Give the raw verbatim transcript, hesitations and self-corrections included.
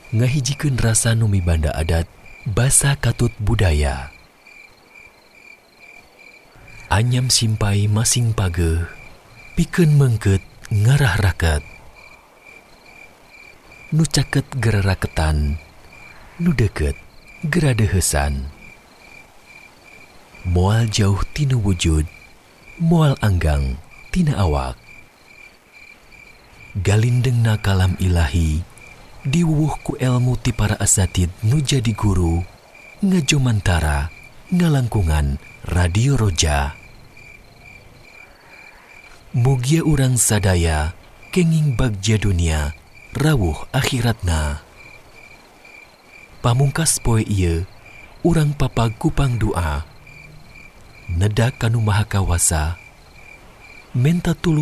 ngahijikeun rasa nu mibanda adat basa katut budaya. Anyam simpai masing pageuh, pikeun meungkeut ngarah raket. Nu caket geraraketan, nu deukeut geradehesan. Moal jauh tinu wujud, moal anggang tina awak. Galindengna kalam ilahi, diwuwuh ku elmu ti para asatid nu jadi guru, ngajomantara ngalangkungan Radio Roja. Mugia urang sadaya kenging bagja dunia rawuh akhiratna. Pamungkas poe ieu urang papag kupang doa. Nedak kanu maha kawasa, menta tulung